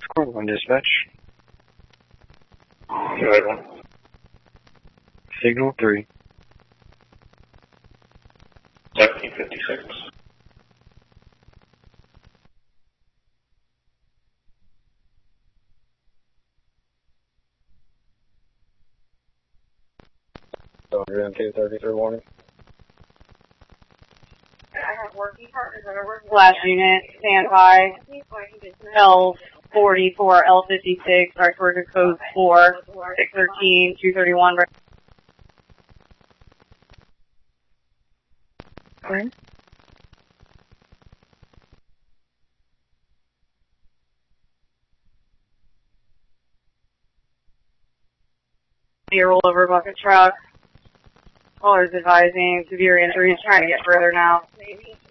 On dispatch. Good one. Signal 3. 1756. So, you're in 233 warning. Last unit, stand by. L44, L56, right towards the code 4, 613, 231. When? Rollover bucket truck. Callers advising severe injuries, trying to get further now.